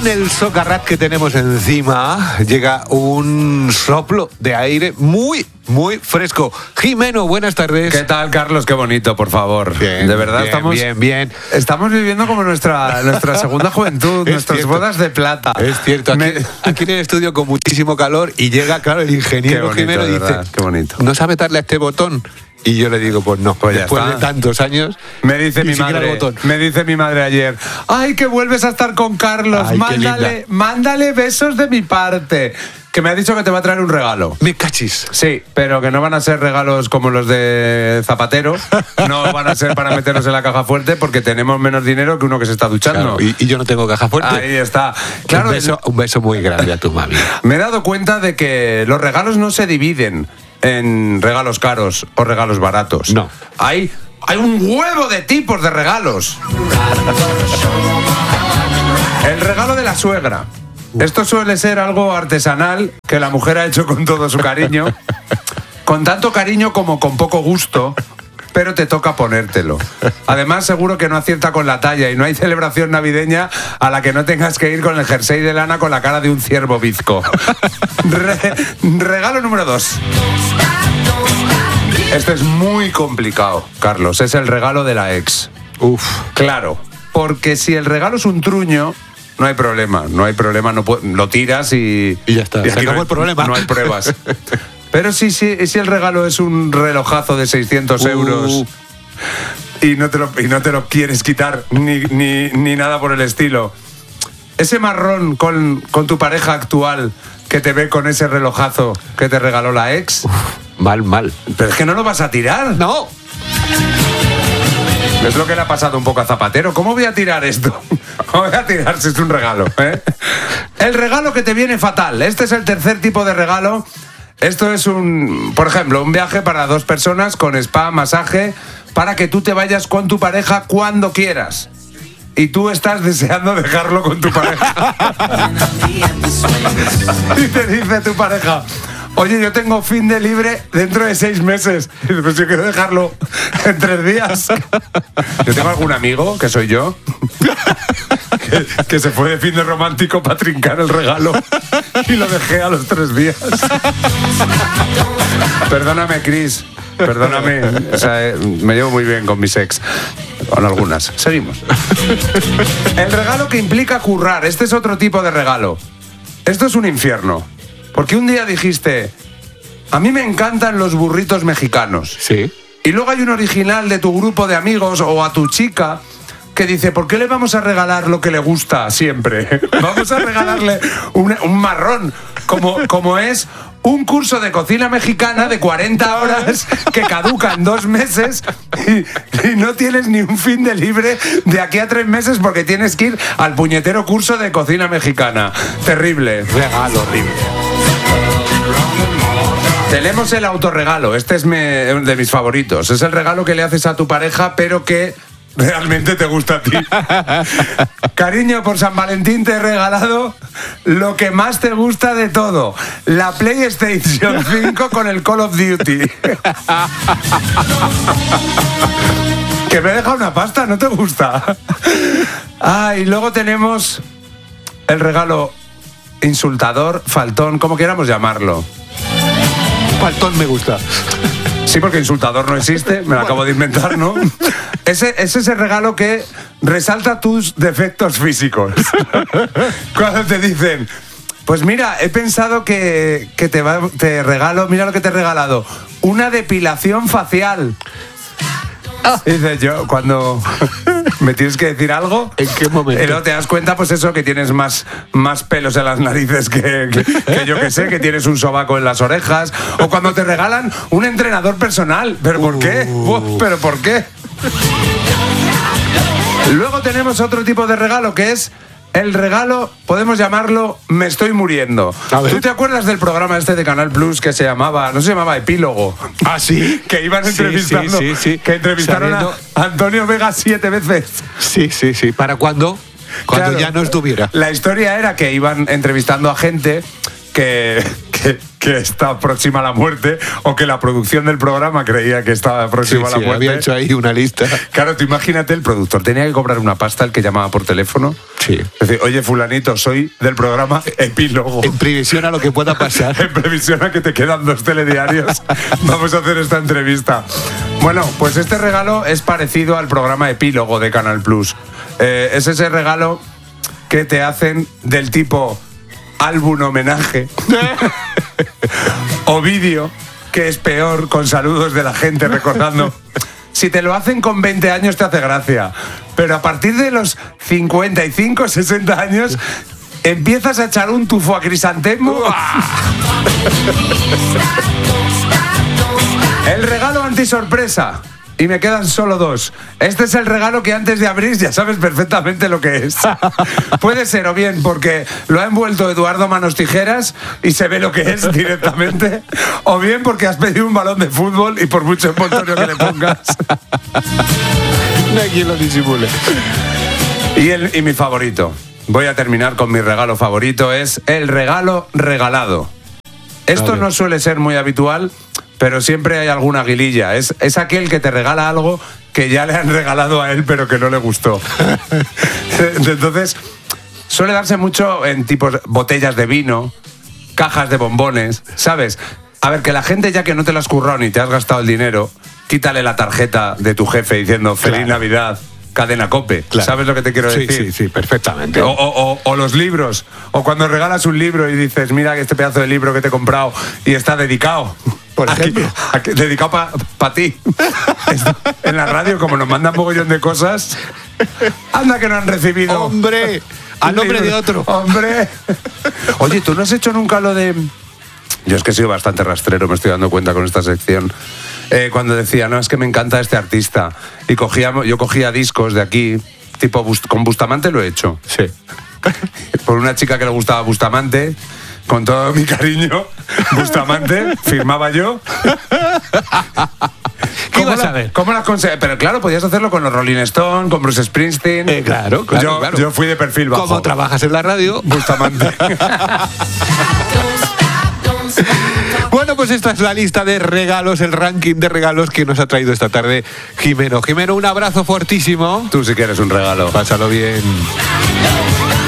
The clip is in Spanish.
con el socarrat que tenemos encima, llega un soplo de aire muy fresco. Jimeno, buenas tardes. ¿Qué tal, Carlos? Qué bonito, por favor. Bien, de verdad, bien. Estamos viviendo como nuestra segunda juventud, nuestras bodas de plata. Es cierto, aquí en el estudio con muchísimo calor y llega, claro, el ingeniero Jimeno y dice, qué bonito. ¿no sabe darle a este botón? Y yo le digo, pues no, pues después de tantos años. Me dice mi madre ayer, ¡ay, que vuelves a estar con Carlos! Ay, mándale besos de mi parte. Que me ha dicho que te va a traer un regalo. Me cachis. Sí, pero que no van a ser regalos como los de Zapatero. No van a ser para meterlos en la caja fuerte porque tenemos menos dinero que uno que se está duchando. Claro, y yo no tengo caja fuerte. Ahí está. Claro, un beso muy grande a tu mami. Me he dado cuenta de que los regalos no se dividen en regalos caros o regalos baratos. No. Hay un huevo de tipos de regalos. El regalo de la suegra. Esto suele ser algo artesanal que la mujer ha hecho con todo su cariño, con tanto cariño como con poco gusto, pero te toca ponértelo. Además, seguro que no acierta con la talla y no hay celebración navideña a la que no tengas que ir con el jersey de lana con la cara de un ciervo bizco. Regalo número 2. Este es muy complicado, Carlos. Es el regalo de la ex. Claro, porque si el regalo es un truño, no hay problema, lo tiras y ya está, se acabó el problema. No hay pruebas. Pero si el regalo es un relojazo de 600 euros y no te lo quieres quitar ni nada por el estilo, ese marrón con tu pareja actual que te ve con ese relojazo que te regaló la ex, mal. Pero es que no lo vas a tirar. No. Es lo que le ha pasado un poco a Zapatero. ¿Cómo voy a tirar esto? ¿Cómo voy a tirar si es un regalo? El regalo que te viene fatal. Este es el tercer tipo de regalo. Esto es por ejemplo, un viaje para 2 personas con spa, masaje, para que tú te vayas con tu pareja cuando quieras. Y tú estás deseando dejarlo con tu pareja. Y te dice tu pareja, oye, yo tengo fin de libre dentro de 6 meses. Y dices, pues yo quiero dejarlo en 3 días. Yo tengo algún amigo, que soy yo, que se fue de fin de romántico para trincar el regalo y lo dejé a los 3 días. Perdóname, Chris. Perdóname. O sea, me llevo muy bien con mis ex. Con algunas. Seguimos. El regalo que implica currar. Este es otro tipo de regalo. Esto es un infierno. Porque un día dijiste, a mí me encantan los burritos mexicanos. Sí. Y luego hay un original de tu grupo de amigos o a tu chica que dice, ¿por qué le vamos a regalar lo que le gusta siempre? Vamos a regalarle un marrón, como es un curso de cocina mexicana de 40 horas que caduca en 2 meses y no tienes ni un fin de libre de aquí a 3 meses porque tienes que ir al puñetero curso de cocina mexicana. Terrible. Regalo horrible. Tenemos el autorregalo. Este es de mis favoritos. Es el regalo que le haces a tu pareja, pero que realmente te gusta a ti. Cariño, por San Valentín te he regalado lo que más te gusta de todo: la PlayStation 5 con el Call of Duty. Que me he dejado una pasta, ¿no te gusta? Y luego tenemos el regalo insultador, faltón, como queramos llamarlo. Faltón me gusta. Sí, porque insultador no existe, me lo acabo de inventar, ¿no? Ese es el regalo que resalta tus defectos físicos. Cuando te dicen, pues mira, he pensado que te regalo, mira lo que te he regalado, una depilación facial. Dices, yo cuando me tienes que decir algo, ¿en qué momento? Y luego te das cuenta, pues eso, que tienes más pelos en las narices que yo que sé, que tienes un sobaco en las orejas. O cuando te regalan un entrenador personal. ¿Pero por qué? ¿Pero por qué? Luego tenemos otro tipo de regalo que es el regalo, podemos llamarlo Me estoy muriendo. ¿Tú te acuerdas del programa este de Canal Plus que se llamaba, no se llamaba Epílogo? ¿Ah, sí? Que iban entrevistando, sí. que entrevistaron a Antonio Vega 7 veces. Sí. ¿Para cuándo? Cuando claro, ya no estuviera. La historia era que iban entrevistando a gente que está próxima a la muerte, o que la producción del programa creía que estaba próxima a la muerte. Había hecho ahí una lista. Claro, tú imagínate, el productor tenía que cobrar una pasta, el que llamaba por teléfono. Sí. Es decir, oye, fulanito, soy del programa Epílogo. En previsión a lo que pueda pasar. En previsión a que te quedan 2 telediarios, vamos a hacer esta entrevista. Bueno, pues este regalo es parecido al programa Epílogo de Canal Plus. Es ese regalo que te hacen del tipo álbum homenaje o vídeo, que es peor, con saludos de la gente recordando. Si te lo hacen con 20 años te hace gracia, pero a partir de los 55, 60 años empiezas a echar un tufo a Crisantemo. El regalo antisorpresa. Y me quedan solo 2. Este es el regalo que antes de abrir ya sabes perfectamente lo que es. Puede ser o bien porque lo ha envuelto Eduardo Manos Tijeras y se ve lo que es directamente, o bien porque has pedido un balón de fútbol y por mucho envoltorio que le pongas. No hay quien lo disimule. Y mi favorito. Voy a terminar con mi regalo favorito. Es el regalo regalado. Esto Vale. no suele ser muy habitual, pero siempre hay alguna aguililla. Es aquel que te regala algo que ya le han regalado a él, pero que no le gustó. Entonces, suele darse mucho en tipos botellas de vino, cajas de bombones, ¿sabes? A ver, que la gente, ya que no te la has currado ni te has gastado el dinero, quítale la tarjeta de tu jefe diciendo Feliz Claro. Navidad, Cadena COPE. Claro. ¿Sabes lo que te quiero Sí, decir? sí, perfectamente. O los libros. O cuando regalas un libro y dices, mira este pedazo de libro que te he comprado y está dedicado. Por ejemplo. Dedicado para ti. En la radio, como nos mandan mogollón de cosas, anda que no han recibido. ¡Hombre! A nombre de otro. ¡Hombre! Oye, ¿tú no has hecho nunca lo de...? Yo es que he sido bastante rastrero, me estoy dando cuenta con esta sección. Cuando decía, no, es que me encanta este artista. Y yo cogía discos de aquí, tipo con Bustamante lo he hecho. Sí. Por una chica que le gustaba Bustamante, con todo mi cariño, Bustamante, firmaba yo. ¿Qué ibas a ver? ¿Cómo las conseguí? Pero claro, podías hacerlo con los Rolling Stones, con Bruce Springsteen. Claro. Yo fui de perfil bajo. Como trabajas en la radio. Bustamante. Bueno, pues esta es la lista de regalos, el ranking de regalos que nos ha traído esta tarde Jimeno. Jimeno, un abrazo fuertísimo. Tú sí que eres un regalo. Pásalo bien.